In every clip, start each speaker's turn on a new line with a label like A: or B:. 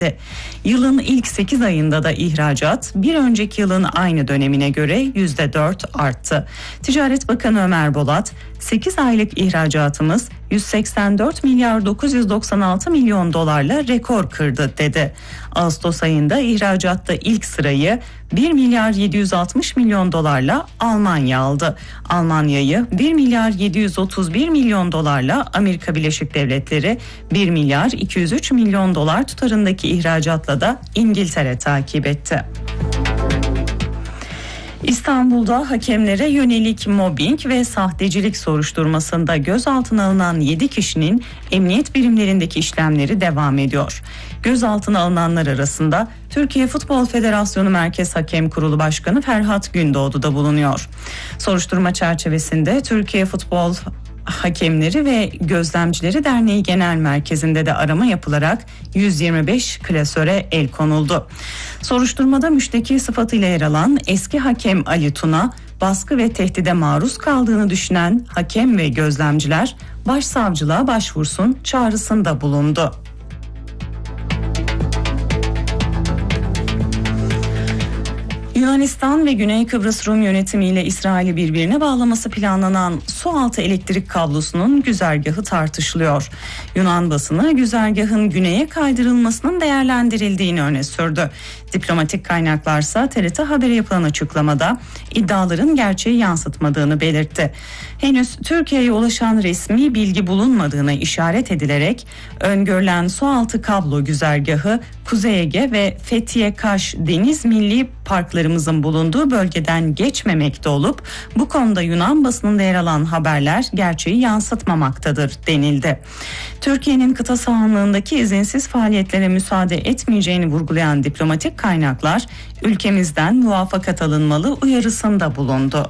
A: Yılın ilk 8 ayında da ihracat bir önceki yılın aynı dönemine göre %4 arttı. Ticaret Bakanı Ömer Bolat, 8 aylık ihracatımız 184 milyar 996 milyon dolarla rekor kırdı dedi. Ağustos ayında ihracatta ilk sırayı 1 milyar 760 milyon dolarla Almanya aldı. Almanya'yı 1 milyar 731 milyon dolarla Amerika Birleşik Devletleri, 1 milyar 203 milyon dolar tutarındaki ihracatla da İngiltere takip etti. İstanbul'da hakemlere yönelik mobbing ve sahtecilik soruşturmasında gözaltına alınan 7 kişinin emniyet birimlerindeki işlemleri devam ediyor. Gözaltına alınanlar arasında Türkiye Futbol Federasyonu Merkez Hakem Kurulu Başkanı Ferhat Gündoğdu da bulunuyor. Soruşturma çerçevesinde Türkiye Futbol Hakemleri ve Gözlemcileri Derneği Genel Merkezi'nde de arama yapılarak 125 klasöre el konuldu. Soruşturmada müşteki sıfatıyla yer alan eski hakem Ali Tuna, baskı ve tehdide maruz kaldığını düşünen hakem ve gözlemciler başsavcılığa başvursun çağrısında bulundu. Yunanistan ve Güney Kıbrıs Rum yönetimiyle İsrail'i birbirine bağlaması planlanan sualtı elektrik kablosunun güzergahı tartışılıyor. Yunan basını güzergahın güneye kaydırılmasının değerlendirildiğini öne sürdü. Diplomatik kaynaklarsa TRT Haber'e yapılan açıklamada iddiaların gerçeği yansıtmadığını belirtti. Henüz Türkiye'ye ulaşan resmi bilgi bulunmadığına işaret edilerek öngörülen sualtı kablo güzergahı Kuzey Ege ve Fethiye Kaş Deniz Milli Parklarımızın bulunduğu bölgeden geçmemekte olup bu konuda Yunan basınında yer alan haberler gerçeği yansıtmamaktadır denildi. Türkiye'nin kıta sahanlığındaki izinsiz faaliyetlere müsaade etmeyeceğini vurgulayan diplomatik kaynaklar ülkemizden muvaffakat alınmalı uyarısında bulundu.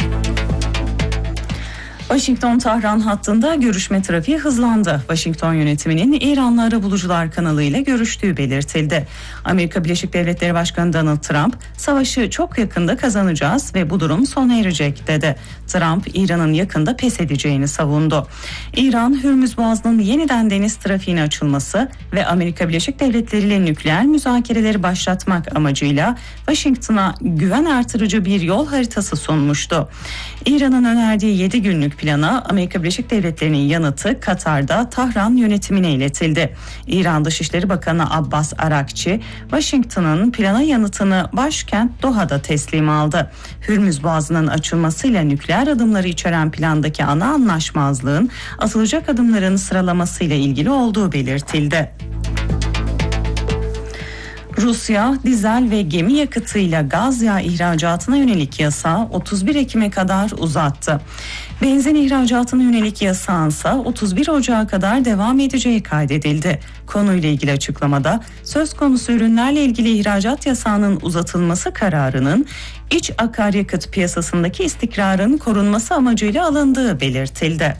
A: Washington-Tahran hattında görüşme trafiği hızlandı. Washington yönetiminin İranlı arabulucular kanalıyla görüştüğü belirtildi. Amerika Birleşik Devletleri Başkanı Donald Trump, "Savaşı çok yakında kazanacağız ve bu durum sona erecek" dedi. Trump, İran'ın yakında pes edeceğini savundu. İran, Hürmüz Boğazı'nın yeniden deniz trafiğine açılması ve Amerika Birleşik Devletleri ile nükleer müzakereleri başlatmak amacıyla Washington'a güven artırıcı bir yol haritası sunmuştu. İran'ın önerdiği 7 günlük plana Amerika Birleşik Devletleri'nin yanıtı Katar'da Tahran yönetimine iletildi. İran Dışişleri Bakanı Abbas Arakçi, Washington'ın plana yanıtını başkent Doha'da teslim aldı. Hürmüz Boğazı'nın açılmasıyla nükleer adımları içeren plandaki ana anlaşmazlığın atılacak adımların sıralamasıyla ilgili olduğu belirtildi. Rusya, dizel ve gemi yakıtıyla gaz yağı ihracatına yönelik yasağı 31 Ekim'e kadar uzattı. Benzin ihracatına yönelik yasağınsa 31 Ocak'a kadar devam edeceği kaydedildi. Konuyla ilgili açıklamada söz konusu ürünlerle ilgili ihracat yasağının uzatılması kararının iç akaryakıt piyasasındaki istikrarın korunması amacıyla alındığı belirtildi.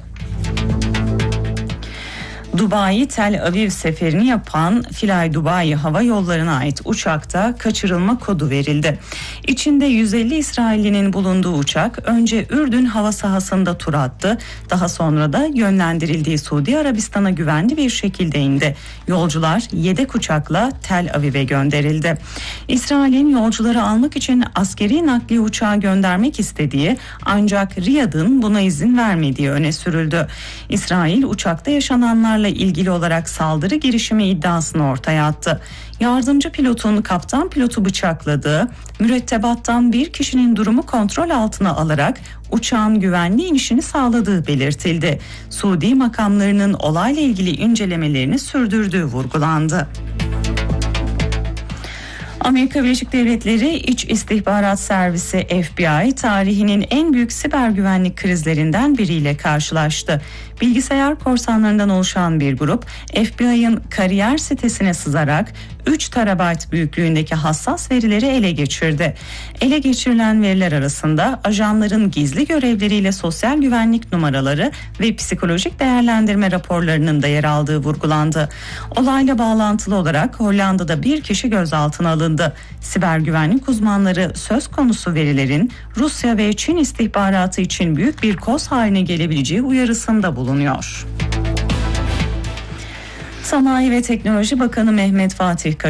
A: Dubai Tel Aviv seferini yapan Fly Dubai Hava Yolları'na ait uçakta kaçırılma kodu verildi. İçinde 150 İsraillinin bulunduğu uçak önce Ürdün hava sahasında tur attı. Daha sonra da yönlendirildiği Suudi Arabistan'a güvenli bir şekilde indi. Yolcular yedek uçakla Tel Aviv'e gönderildi. İsrail'in yolcuları almak için askeri nakliye uçağı göndermek istediği ancak Riyad'ın buna izin vermediği öne sürüldü. İsrail uçakta yaşananlarla ilgili olarak saldırı girişimi iddiasını ortaya attı. Yardımcı pilotun kaptan pilotu bıçakladığı, mürettebattan bir kişinin durumu kontrol altına alarak uçağın güvenli inişini sağladığı belirtildi. Suudi makamlarının olayla ilgili incelemelerini sürdürdüğü vurgulandı. Amerika Birleşik Devletleri İç İstihbarat Servisi FBI tarihinin en büyük siber güvenlik krizlerinden biriyle karşılaştı. Bilgisayar korsanlarından oluşan bir grup FBI'ın kariyer sitesine sızarak 3 terabayt büyüklüğündeki hassas verileri ele geçirdi. Ele geçirilen veriler arasında ajanların gizli görevleriyle sosyal güvenlik numaraları ve psikolojik değerlendirme raporlarının da yer aldığı vurgulandı. Olayla bağlantılı olarak Hollanda'da bir kişi gözaltına alındı. Siber güvenlik uzmanları söz konusu verilerin Rusya ve Çin istihbaratı için büyük bir koz haline gelebileceği uyarısında bulunuyor. Sanayi ve Teknoloji Bakanı Mehmet Fatih